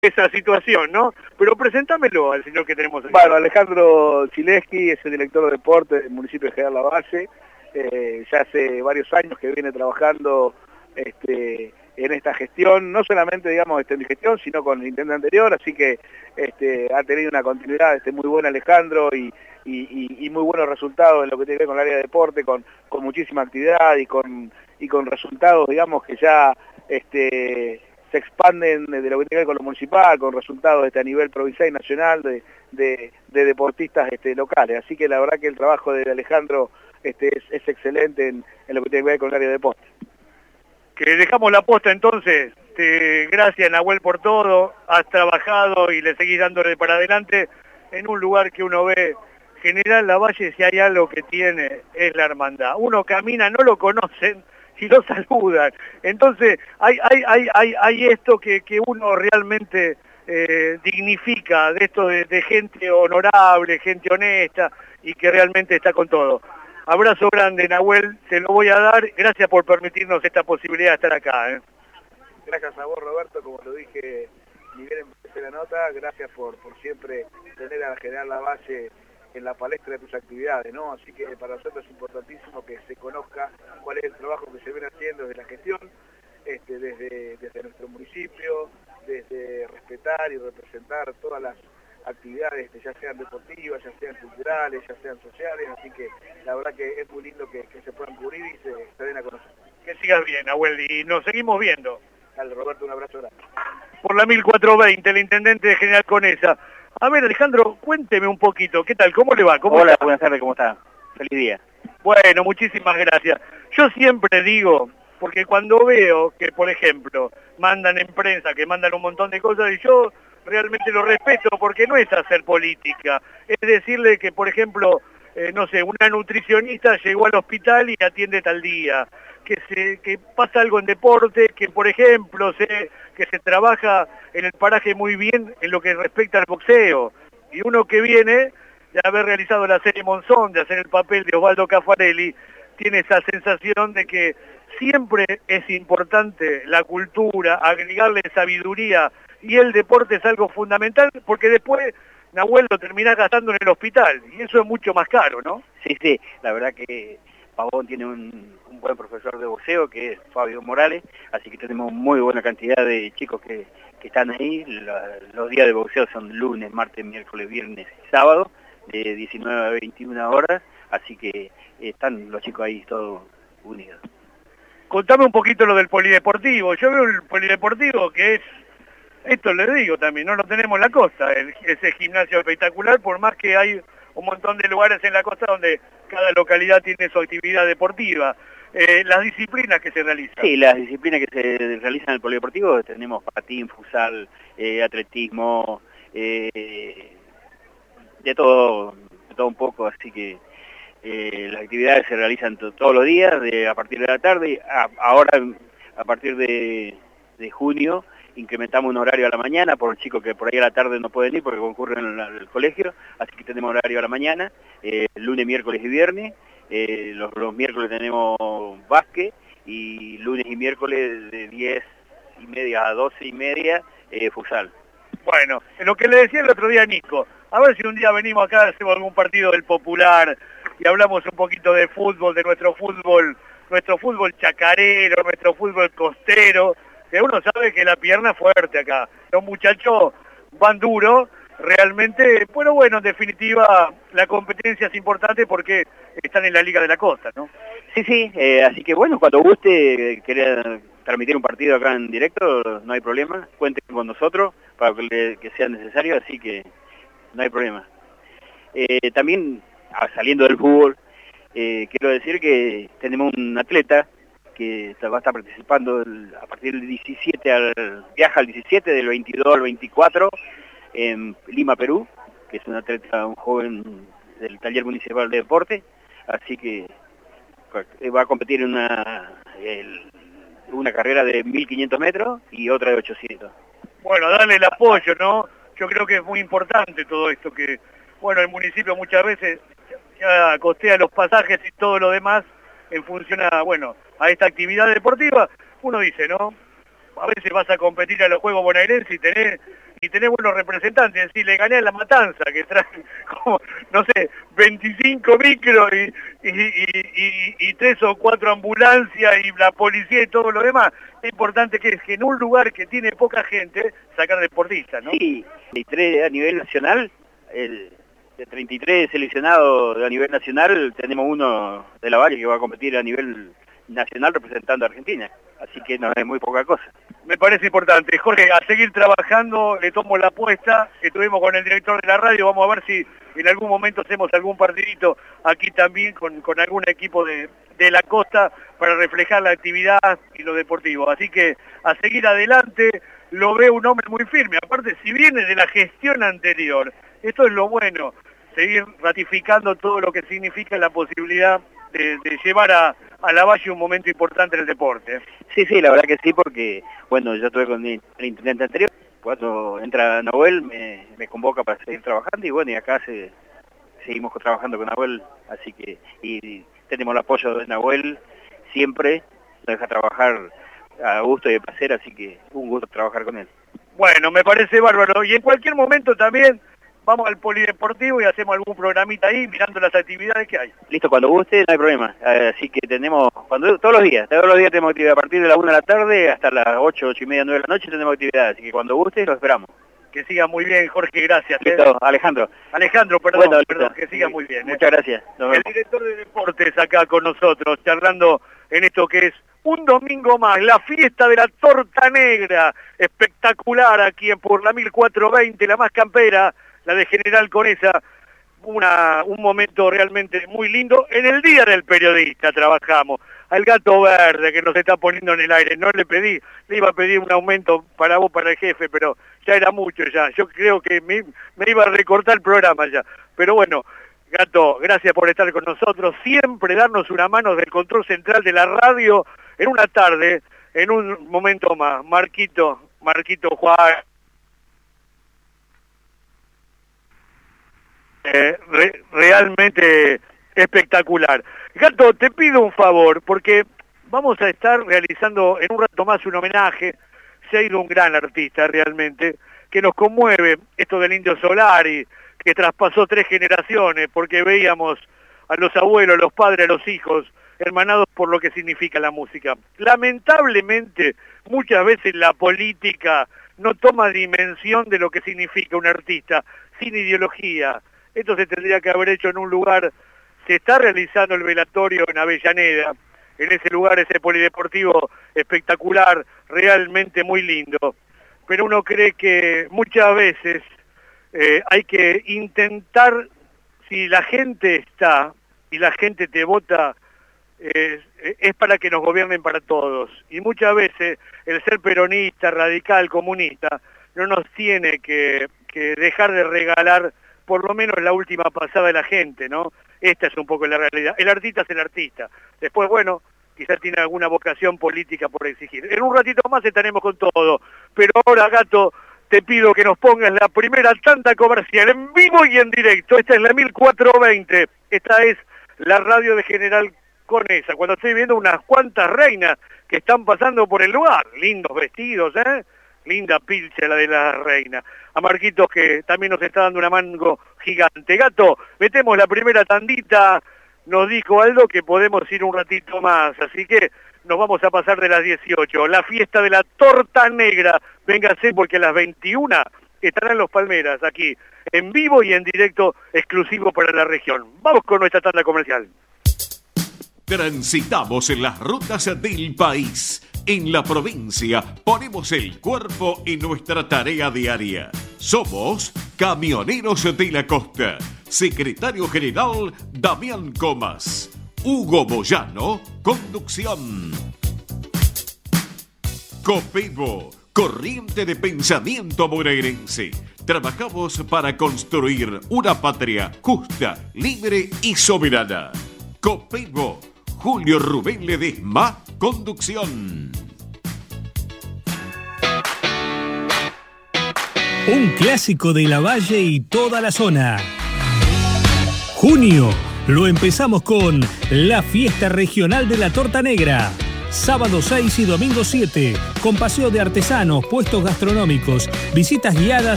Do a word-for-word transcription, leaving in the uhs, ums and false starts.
esa situación, ¿no? Pero presentámelo al señor que tenemos aquí. Bueno, Alejandro Chileski es el director de deporte del municipio de General Lavalle. Eh, ya hace varios años que viene trabajando este, en esta gestión, no solamente, digamos, este, en mi gestión, sino con el intendente anterior, así que este, ha tenido una continuidad este, muy buena Alejandro y, y, y, y muy buenos resultados en lo que tiene que ver con el área de deporte, con, con muchísima actividad y con, y con resultados, digamos, que ya este, se expanden de lo que tiene que ver con lo municipal, con resultados este, a nivel provincial y nacional de, de, de deportistas este, locales. Así que la verdad que el trabajo de Alejandro este, es, es excelente en, en lo que tiene que ver con el área de deporte. Que dejamos la posta entonces. Te, gracias Nahuel por todo, has trabajado y le seguís dándole para adelante en un lugar que uno ve. General Lavalle, si hay algo que tiene, es la hermandad. Uno camina, no lo conocen y lo saludan. Entonces hay, hay, hay, hay, hay esto que, que uno realmente eh, dignifica, de esto de, de gente honorable, gente honesta y que realmente está con todo. Abrazo grande, Nahuel, te lo voy a dar. Gracias por permitirnos esta posibilidad de estar acá. ¿eh? Gracias a vos, Roberto, como lo dije, ni bien empecé la nota, gracias por, por siempre tener a General Lavalle en la palestra de tus actividades, ¿no? Así que para nosotros es importantísimo que se conozca cuál es el trabajo que se viene haciendo desde la gestión, este, desde, desde nuestro municipio, desde respetar y representar todas las actividades, ya sean deportivas, ya sean culturales, ya sean sociales, así que la verdad que es muy lindo que, que se puedan cubrir y se, se den a conocer. Que sigas bien, Nahuel, y nos seguimos viendo. Dale, Roberto, un abrazo grande. Por la mil cuatrocientos veinte, el intendente de General Conesa. A ver, Alejandro, cuénteme un poquito, ¿qué tal? ¿Cómo le va? ¿Cómo Hola, está? buenas tardes, ¿cómo está? Feliz día. Bueno, muchísimas gracias. Yo siempre digo, porque cuando veo que, por ejemplo, mandan en prensa, que mandan un montón de cosas, y yo realmente lo respeto, porque no es hacer política, es decirle que, por ejemplo, eh, no sé, una nutricionista llegó al hospital y atiende tal día, que se que pasa algo en deporte, que por ejemplo se que se trabaja en el paraje muy bien en lo que respecta al boxeo, y uno que viene de haber realizado la serie Monzón, de hacer el papel de Osvaldo Caffarelli, tiene esa sensación de que siempre es importante la cultura, agregarle sabiduría, y el deporte es algo fundamental, porque después Nahuel lo termina gastando en el hospital, y eso es mucho más caro, ¿no? Sí, sí, la verdad que Pavón tiene un, un buen profesor de boxeo, que es Fabio Morales, así que tenemos muy buena cantidad de chicos que, que están ahí. La, los días de boxeo son lunes, martes, miércoles, viernes y sábado, de diecinueve a veintiuna horas, así que están los chicos ahí todos unidos. Contame un poquito lo del polideportivo. Yo veo el polideportivo que es, esto les digo también, no lo tenemos en la costa, el, ese gimnasio espectacular, por más que hay un montón de lugares en la costa donde cada localidad tiene su actividad deportiva. Eh, las disciplinas que se realizan. Sí, las disciplinas que se realizan en el polideportivo, tenemos patín, futsal, eh, atletismo, eh, de todo, de todo un poco, así que eh, las actividades se realizan todos los días, de, a partir de la tarde. A, ahora, a partir de, de junio, incrementamos un horario a la mañana por chicos que por ahí a la tarde no pueden ir porque concurren al colegio, así que tenemos horario a la mañana, eh, lunes, miércoles y viernes. Eh, los, los miércoles tenemos básquet y lunes y miércoles de diez y media a doce y media eh, futsal. Bueno, en lo que le decía el otro día a Nico, a ver si un día venimos acá, hacemos algún partido del Popular y hablamos un poquito de fútbol, de nuestro fútbol, nuestro fútbol chacarero, nuestro fútbol costero, que uno sabe que la pierna es fuerte acá. Los muchachos van duro, realmente, pero bueno, en definitiva, la competencia es importante porque están en la Liga de la Costa, ¿no? Sí, sí, eh, así que bueno, cuando guste, eh, querer transmitir un partido acá en directo, no hay problema, cuenten con nosotros para que, le, que sea necesario, así que no hay problema. Eh, también, saliendo del fútbol, eh, quiero decir que tenemos un atleta que va a estar participando el, a partir del diecisiete, al, viaja al diecisiete, del veintidós al veinticuatro, en Lima, Perú, que es un atleta, un joven del Taller Municipal de Deporte, así que va a competir en una, el, una carrera de mil quinientos metros y otra de ochocientos. Bueno, darle el apoyo, ¿no? Yo creo que es muy importante todo esto, que, bueno, el municipio muchas veces ya costea los pasajes y todo lo demás en función a, bueno, a esta actividad deportiva. Uno dice, ¿no? A veces vas a competir a los Juegos Bonaerenses y tenés y tenés buenos representantes, es decir, le gané a La Matanza, que traen como, no sé, veinticinco micros y, y, y, y, y tres o cuatro ambulancias y la policía y todo lo demás. Es importante que es que en un lugar que tiene poca gente, sacar deportistas, ¿no? Sí, treinta y tres a nivel nacional, el, de treinta y tres seleccionados a nivel nacional, tenemos uno de la Valle que va a competir a nivel nacional representando a Argentina, así que no es muy poca cosa. Me parece importante. Jorge, a seguir trabajando, le tomo la apuesta que estuvimos con el director de la radio, vamos a ver si en algún momento hacemos algún partidito aquí también con, con algún equipo de, de la costa para reflejar la actividad y lo deportivo. Así que a seguir adelante, lo veo un hombre muy firme, aparte si viene de la gestión anterior, esto es lo bueno, seguir ratificando todo lo que significa la posibilidad de, de llevar a, a la Valle un momento importante en el deporte. Sí, sí, la verdad que sí, porque, bueno, yo estuve con el, el intendente anterior, cuando entra Nahuel me, me convoca para seguir trabajando y bueno, y acá se, seguimos trabajando con Nahuel, así que, y tenemos el apoyo de Nahuel siempre, nos deja trabajar a gusto y de placer, así que un gusto trabajar con él. Bueno, me parece bárbaro, y en cualquier momento también vamos al polideportivo y hacemos algún programita ahí mirando las actividades que hay. Listo, cuando guste no hay problema, así que tenemos, cuando todos los días, todos los días tenemos actividad, a partir de la una de la tarde hasta las ocho, ocho y media, nueve de la noche tenemos actividad, así que cuando guste lo esperamos. Que siga muy bien, Jorge, gracias. Listo, ¿eh? Alejandro. Alejandro, perdón, bueno, perdón, que siga muy bien. Muchas ¿eh? gracias. El director de deportes acá con nosotros, charlando en esto que es un domingo más, la fiesta de la torta negra, espectacular aquí en por la mil cuatrocientos veinte, la más campera, la de General Conesa, una, un momento realmente muy lindo. En el Día del Periodista trabajamos, al Gato Verde que nos está poniendo en el aire, no le pedí, le iba a pedir un aumento para vos, para el jefe, pero ya era mucho ya, yo creo que me, me iba a recortar el programa ya, pero bueno, Gato, gracias por estar con nosotros, siempre darnos una mano del control central de la radio, en una tarde, en un momento más, Marquito, Marquito Juan, eh, re, realmente espectacular. Gato, te pido un favor, porque vamos a estar realizando en un rato más un homenaje, se ha ido un gran artista realmente, que nos conmueve, esto del Indio Solari, que traspasó tres generaciones, porque veíamos a los abuelos, a los padres, a los hijos, hermanados por lo que significa la música. Lamentablemente, muchas veces la política no toma dimensión de lo que significa un artista, sin ideología. Esto se tendría que haber hecho en un lugar. Se está realizando el velatorio en Avellaneda, en ese lugar, ese polideportivo espectacular, realmente muy lindo. Pero uno cree que muchas veces eh, hay que intentar, si la gente está y la gente te vota, eh, es para que nos gobiernen para todos. Y muchas veces el ser peronista, radical, comunista, no nos tiene que, que dejar de regalar por lo menos la última pasada de la gente, ¿no? Esta es un poco la realidad. El artista es el artista. Después, bueno, quizás tiene alguna vocación política por exigir. En un ratito más estaremos con todo. Pero ahora, Gato, te pido que nos pongas la primera tanda comercial en vivo y en directo. Esta es la mil cuatrocientos veinte. Esta es la radio de General Conesa. Cuando estoy viendo unas cuantas reinas que están pasando por el lugar. Lindos vestidos, ¿eh? Linda pilcha la de la reina. A Marquitos que también nos está dando una mango gigante. Gato, metemos la primera tandita, nos dijo Aldo que podemos ir un ratito más, así que nos vamos a pasar de las dieciocho. La fiesta de la torta negra, véngase porque a las veintiuna estarán los Palmeras aquí, en vivo y en directo, exclusivo para la región. Vamos con nuestra tanda comercial. Transitamos en las rutas del país. En la provincia ponemos el cuerpo en nuestra tarea diaria. Somos Camioneros de la Costa. Secretario General Damián Comas. Hugo Moyano, conducción. Copevo, corriente de pensamiento bonaerense. Trabajamos para construir una patria justa, libre y soberana. Copevo, Julio Rubén Ledesma, conducción. Un clásico de la Valle y toda la zona. Junio, lo empezamos con la fiesta regional de la torta negra. Sábado seis y domingo siete, con paseo de artesanos, puestos gastronómicos, visitas guiadas